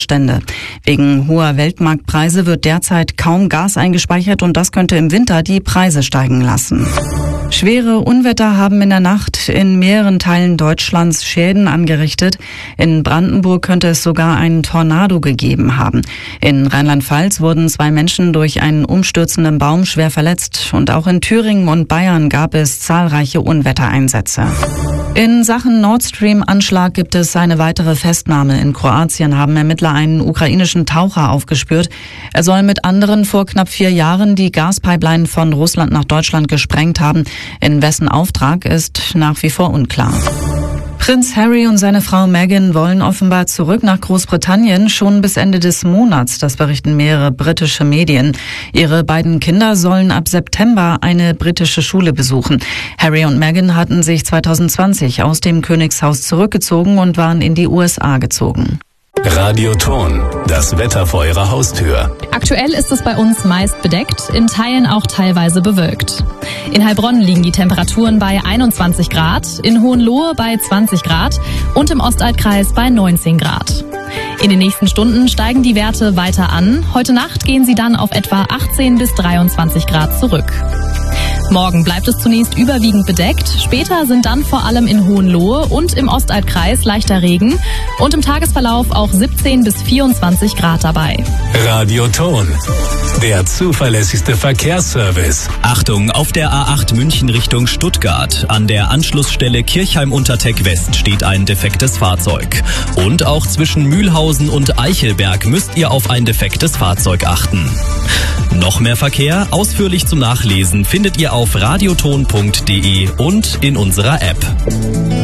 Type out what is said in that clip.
Stände. Wegen hoher Weltmarktpreise wird derzeit kaum Gas eingespeichert und das könnte im Winter die Preise steigen lassen. Schwere Unwetter haben in der Nacht in mehreren Teilen Deutschlands Schäden angerichtet. In Brandenburg könnte es sogar einen Tornado gegeben haben. In Rheinland-Pfalz wurden 2 Menschen durch einen umstürzenden Baum schwer verletzt. Und auch in Thüringen und Bayern gab es zahlreiche Unwettereinsätze. In Sachen Nord Stream-Anschlag gibt es eine weitere Festnahme. In Kroatien haben Ermittler einen ukrainischen Taucher aufgespürt. Er soll mit anderen vor knapp 4 Jahren die Gaspipeline von Russland nach Deutschland gesprengt haben. In wessen Auftrag ist nach wie vor unklar. Prinz Harry und seine Frau Meghan wollen offenbar zurück nach Großbritannien, schon bis Ende des Monats, das berichten mehrere britische Medien. Ihre beiden Kinder sollen ab September eine britische Schule besuchen. Harry und Meghan hatten sich 2020 aus dem Königshaus zurückgezogen und waren in die USA gezogen. Radio Thon, das Wetter vor Ihrer Haustür. Aktuell ist es bei uns meist bedeckt, in Teilen auch teilweise bewölkt. In Heilbronn liegen die Temperaturen bei 21 Grad, in Hohenlohe bei 20 Grad und im Ostalbkreis bei 19 Grad. In den nächsten Stunden steigen die Werte weiter an. Heute Nacht gehen sie dann auf etwa 18 bis 23 Grad zurück. Morgen bleibt es zunächst überwiegend bedeckt. Später sind dann vor allem in Hohenlohe und im Ostalbkreis leichter Regen und im Tagesverlauf auch 17 bis 24 Grad dabei. Radio Thon, der zuverlässigste Verkehrsservice. Achtung, auf der A8 München Richtung Stuttgart. An der Anschlussstelle Kirchheim-Unterteck West steht ein defektes Fahrzeug. Und auch zwischen Mühlhausen und Eichelberg müsst ihr auf ein defektes Fahrzeug achten. Noch mehr Verkehr, ausführlich zum Nachlesen, findet ihr auf radioton.de und in unserer App.